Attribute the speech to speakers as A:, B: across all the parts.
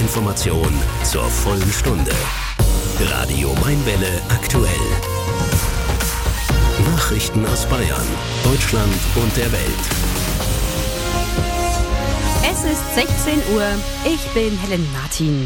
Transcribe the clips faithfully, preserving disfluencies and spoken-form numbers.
A: Information zur vollen Stunde. Radio Mainwelle aktuell. Nachrichten aus Bayern, Deutschland und der Welt.
B: Es ist sechzehn Uhr. Ich bin Helen Martin.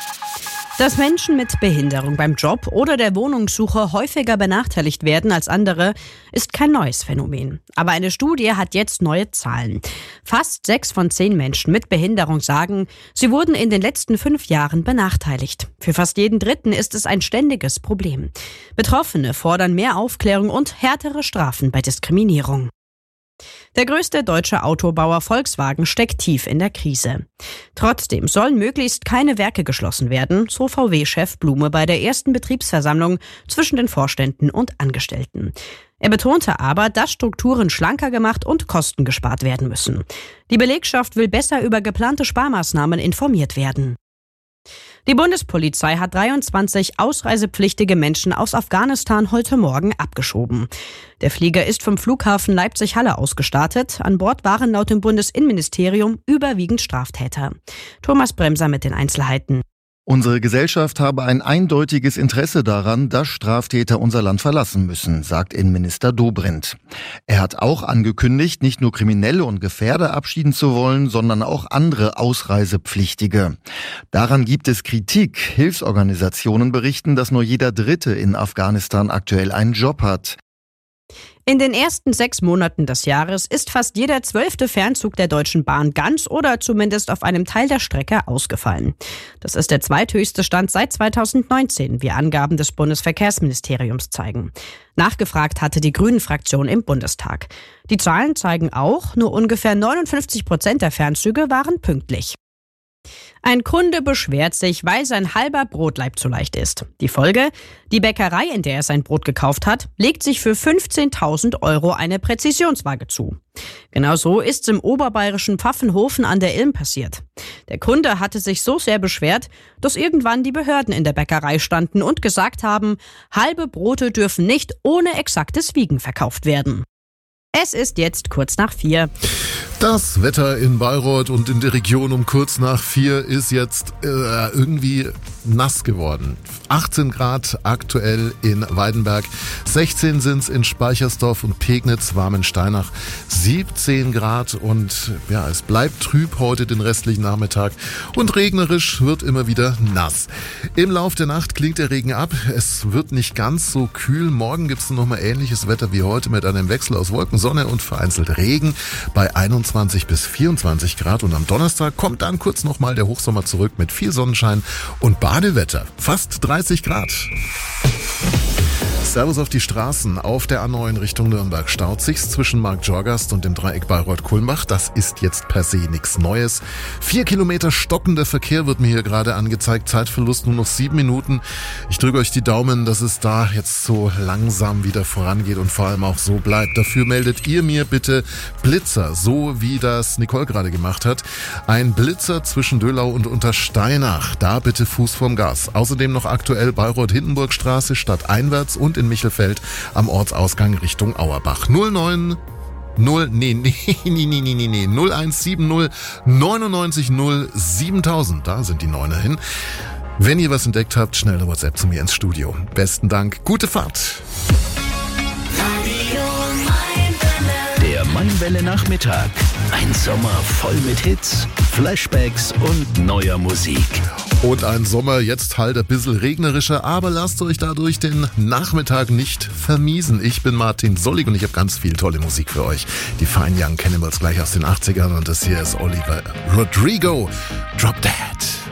B: Dass Menschen mit Behinderung beim Job oder der Wohnungssuche häufiger benachteiligt werden als andere, ist kein neues Phänomen. Aber eine Studie hat jetzt neue Zahlen. Fast sechs von zehn Menschen mit Behinderung sagen, sie wurden in den letzten fünf Jahren benachteiligt. Für fast jeden Dritten ist es ein ständiges Problem. Betroffene fordern mehr Aufklärung und härtere Strafen bei Diskriminierung. Der größte deutsche Autobauer Volkswagen steckt tief in der Krise. Trotzdem sollen möglichst keine Werke geschlossen werden, so V W-Chef Blume bei der ersten Betriebsversammlung zwischen den Vorständen und Angestellten. Er betonte aber, dass Strukturen schlanker gemacht und Kosten gespart werden müssen. Die Belegschaft will besser über geplante Sparmaßnahmen informiert werden. Die Bundespolizei hat dreiundzwanzig ausreisepflichtige Menschen aus Afghanistan heute Morgen abgeschoben. Der Flieger ist vom Flughafen Leipzig-Halle ausgestartet. An Bord waren laut dem Bundesinnenministerium überwiegend Straftäter. Thomas Bremser mit den Einzelheiten.
C: Unsere Gesellschaft habe ein eindeutiges Interesse daran, dass Straftäter unser Land verlassen müssen, sagt Innenminister Dobrindt. Er hat auch angekündigt, nicht nur Kriminelle und Gefährder abschieden zu wollen, sondern auch andere Ausreisepflichtige. Daran gibt es Kritik. Hilfsorganisationen berichten, dass nur jeder Dritte in Afghanistan aktuell einen Job hat.
B: In den ersten sechs Monaten des Jahres ist fast jeder zwölfte Fernzug der Deutschen Bahn ganz oder zumindest auf einem Teil der Strecke ausgefallen. Das ist der zweithöchste Stand seit zweitausendneunzehn, wie Angaben des Bundesverkehrsministeriums zeigen. Nachgefragt hatte die Grünen-Fraktion im Bundestag. Die Zahlen zeigen auch, nur ungefähr neunundfünfzig Prozent der Fernzüge waren pünktlich. Ein Kunde beschwert sich, weil sein halber Brotlaib zu leicht ist. Die Folge? Die Bäckerei, in der er sein Brot gekauft hat, legt sich für fünfzehntausend Euro eine Präzisionswaage zu. Genau so ist's im oberbayerischen Pfaffenhofen an der Ilm passiert. Der Kunde hatte sich so sehr beschwert, dass irgendwann die Behörden in der Bäckerei standen und gesagt haben, halbe Brote dürfen nicht ohne exaktes Wiegen verkauft werden. Es ist jetzt kurz nach vier.
D: Das Wetter in Bayreuth und in der Region um kurz nach vier ist jetzt äh, irgendwie nass geworden. achtzehn Grad aktuell in Weidenberg, sechzehn sind's in Speichersdorf und Pegnitz, Warmensteinach, siebzehn Grad und ja, es bleibt trüb heute den restlichen Nachmittag und regnerisch, wird immer wieder nass. Im Lauf der Nacht klingt der Regen ab, es wird nicht ganz so kühl. Morgen gibt's nochmal ähnliches Wetter wie heute mit einem Wechsel aus Wolken, Sonne und vereinzelt Regen bei einundzwanzig bis vierundzwanzig Grad und am Donnerstag kommt dann kurz nochmal der Hochsommer zurück mit viel Sonnenschein und Badewetter. Fast dreißig Grad. Servus auf die Straßen. Auf der A neun Richtung Nürnberg staut sich's zwischen Marktjorgast und dem Dreieck Bayreuth-Kulmbach. Das ist jetzt per se nichts Neues. Vier Kilometer stockender Verkehr wird mir hier gerade angezeigt. Zeitverlust nur noch sieben Minuten. Ich drücke euch die Daumen, dass es da jetzt so langsam wieder vorangeht und vor allem auch so bleibt. Dafür meldet ihr mir bitte Blitzer, so wie das Nicole gerade gemacht hat. Ein Blitzer zwischen Dölau und Untersteinach. Da bitte Fuß vorm Gas. Außerdem noch aktuell Bayreuth-Hindenburgstraße stadteinwärts und in Michelfeld am Ortsausgang Richtung Auerbach. null neun null nee, nee, nee, nee, nee, nee, null eins sieben null neunundneunzig null siebentausend. Da sind die Neuner hin. Wenn ihr was entdeckt habt, schnell eine WhatsApp zu mir ins Studio. Besten Dank. Gute Fahrt.
A: Der Mainwelle Nachmittag. Ein Sommer voll mit Hits, Flashbacks und neuer Musik.
D: Und ein Sommer jetzt halt ein bisschen regnerischer, aber lasst euch dadurch den Nachmittag nicht vermiesen. Ich bin Martin Sollig und ich habe ganz viel tolle Musik für euch. Die Fine Young Cannibals gleich aus den achtzigern und das hier ist Oliver Rodrigo. Drop That.